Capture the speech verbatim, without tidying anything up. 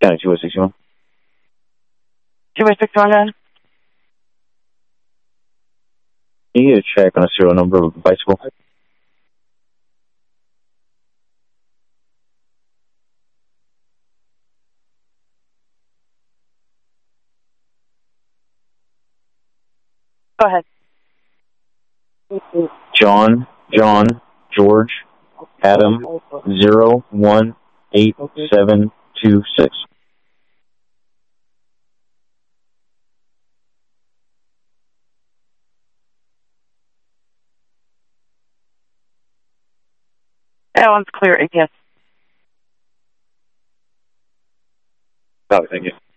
County two oh six one. two oh six one then? Can you get a check on a serial number of a bicycle? Go ahead. John, John, George, Adam, zero one eight seven two six. That one's clear, yes. Copy, thank you.